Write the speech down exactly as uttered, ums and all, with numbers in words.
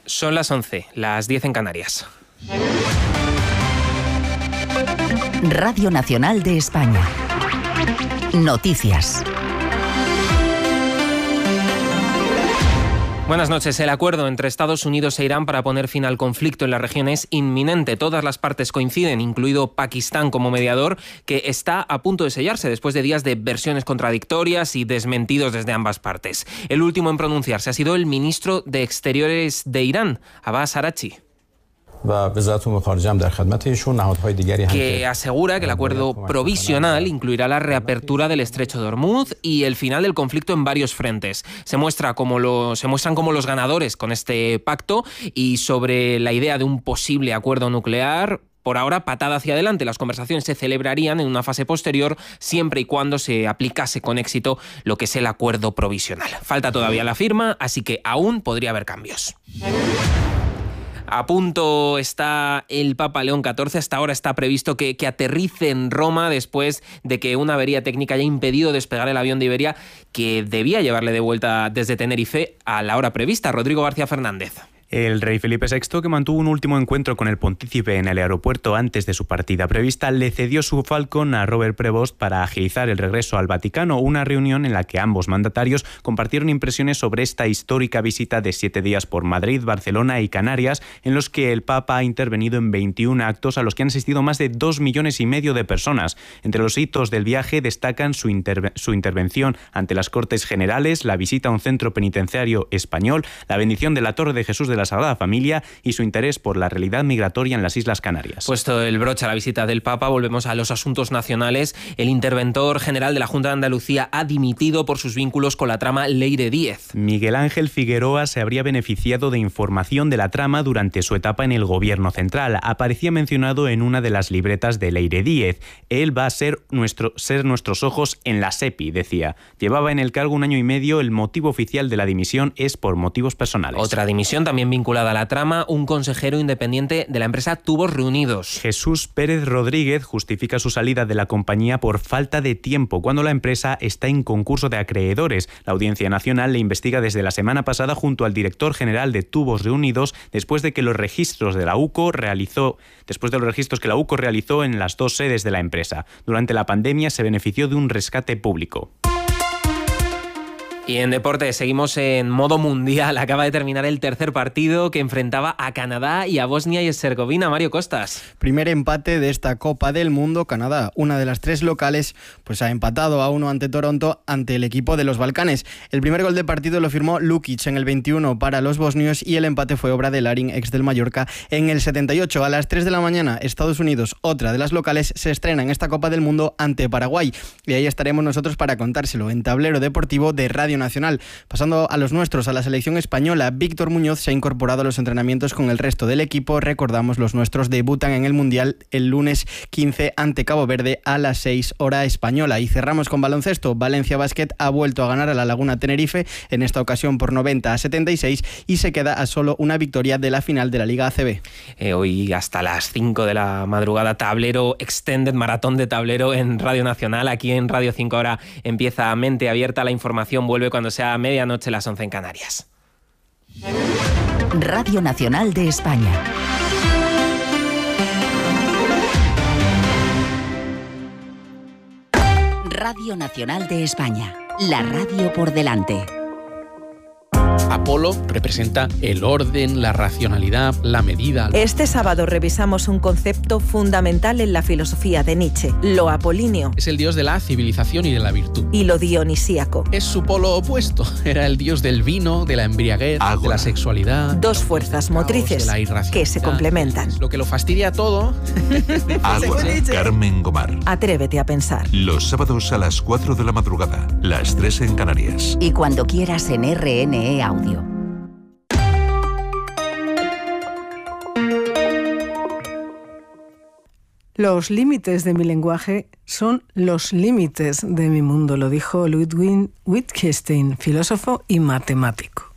Son las once, las diez en Canarias. Radio Nacional de España. Noticias. Buenas noches. El acuerdo entre Estados Unidos e Irán para poner fin al conflicto en la región es inminente. Todas las partes coinciden, incluido Pakistán como mediador, que está a punto de sellarse después de días de versiones contradictorias y desmentidos desde ambas partes. El último en pronunciarse ha sido el ministro de Exteriores de Irán, Abbas Araghchi, que asegura que el acuerdo provisional incluirá la reapertura del estrecho de Hormuz y el final del conflicto en varios frentes. Se muestra como lo, se muestran como los ganadores con este pacto, y sobre la idea de un posible acuerdo nuclear, por ahora, patada hacia adelante. Las conversaciones se celebrarían en una fase posterior siempre y cuando se aplicase con éxito lo que es el acuerdo provisional. Falta todavía la firma, así que aún podría haber cambios. A punto está el Papa León catorce. Hasta ahora está previsto que, que aterrice en Roma después de que una avería técnica haya impedido despegar el avión de Iberia que debía llevarle de vuelta desde Tenerife a la hora prevista. Rodrigo García Fernández. El rey Felipe sexto, que mantuvo un último encuentro con el pontífice en el aeropuerto antes de su partida prevista, le cedió su Falcon a Robert Prevost para agilizar el regreso al Vaticano, una reunión en la que ambos mandatarios compartieron impresiones sobre esta histórica visita de siete días por Madrid, Barcelona y Canarias, en los que el Papa ha intervenido en veintiún actos a los que han asistido más de dos millones y medio de personas. Entre los hitos del viaje destacan su, interve- su intervención ante las Cortes Generales, la visita a un centro penitenciario español, la bendición de la Torre de Jesús de la Sagrada Familia y su interés por la realidad migratoria en las Islas Canarias. Puesto el broche a la visita del Papa, volvemos a los asuntos nacionales. El interventor general de la Junta de Andalucía ha dimitido por sus vínculos con la trama Leire Díez. Miguel Ángel Figueroa se habría beneficiado de información de la trama durante su etapa en el Gobierno central. Aparecía mencionado en una de las libretas de Leire Díez. Él va a ser, nuestro, ser nuestros ojos en la SEPI, decía. Llevaba en el cargo un año y medio. El motivo oficial de la dimisión es por motivos personales. Otra dimisión también vinculada a la trama, un consejero independiente de la empresa Tubos Reunidos. Jesús Pérez Rodríguez justifica su salida de la compañía por falta de tiempo, cuando la empresa está en concurso de acreedores. La Audiencia Nacional le investiga desde la semana pasada junto al director general de Tubos Reunidos, después de que los registros de la UCO realizó, después de los registros que la UCO realizó en las dos sedes de la empresa. Durante la pandemia se benefició de un rescate público. Y en deporte seguimos en modo mundial. Acaba de terminar el tercer partido que enfrentaba a Canadá y a Bosnia y Herzegovina. Mario Costas. Primer empate de esta Copa del Mundo. Canadá, una de las tres locales, pues ha empatado a uno ante Toronto, ante el equipo de los Balcanes. El primer gol de partido lo firmó Lukic en el veintiuno para los bosnios y el empate fue obra de Larin, ex del Mallorca, en el setenta y ocho. A las tres de la mañana, Estados Unidos, otra de las locales, se estrena en esta Copa del Mundo ante Paraguay. Y ahí estaremos nosotros para contárselo en Tablero Deportivo de Radio Nacional. Pasando a los nuestros, a la selección española, Víctor Muñoz se ha incorporado a los entrenamientos con el resto del equipo. Recordamos, los nuestros debutan en el Mundial el lunes quince ante Cabo Verde a las seis hora española. Y cerramos con baloncesto. Valencia Basket ha vuelto a ganar a la Laguna Tenerife, en esta ocasión por noventa a setenta y seis, y se queda a solo una victoria de la final de la Liga A C B. Eh, hoy hasta las cinco de la madrugada, Tablero Extended, maratón de tablero en Radio Nacional. Aquí en Radio cinco ahora empieza Mente Abierta. La información vuelve cuando sea a medianoche, las once en Canarias. Radio Nacional de España. Radio Nacional de España. La radio por delante. Apolo representa el orden, la racionalidad, la medida. Este sábado revisamos un concepto fundamental en la filosofía de Nietzsche, lo apolíneo. Es el dios de la civilización y de la virtud. Y lo dionisíaco. Es su polo opuesto. Era el dios del vino, de la embriaguez, Ágora. de la sexualidad. Dos fuerzas motrices que se complementan. Lo que lo fastidia todo. Ágora, Carmen Gomar. Atrévete a pensar. Los sábados a las cuatro de la madrugada, las tres en Canarias. Y cuando quieras en R N E Audio. Los límites de mi lenguaje son los límites de mi mundo, lo dijo Ludwig Wittgenstein, filósofo y matemático.